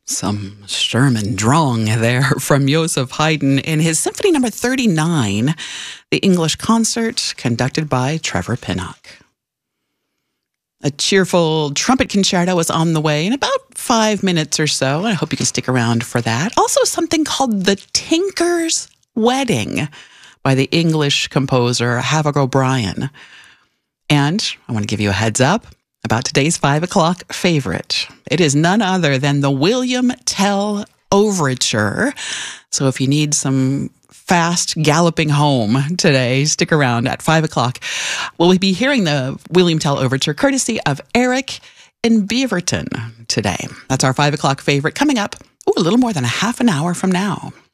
Some Sturm und Drang there from Joseph Haydn in his Symphony No. 39, the English concert conducted by Trevor Pinnock. A cheerful trumpet concerto is on the way in about 5 minutes or so. I hope you can stick around for that. Also something called The Tinker's Wedding by the English composer Havok O'Brien. And I want to give you a heads up about today's 5 o'clock favorite. It is none other than the William Tell Overture. So if you need some fast galloping home today, stick around at 5 o'clock. We'll be hearing the William Tell Overture courtesy of Eric in Beaverton today. That's our 5 o'clock favorite coming up a little more than a half an hour from now.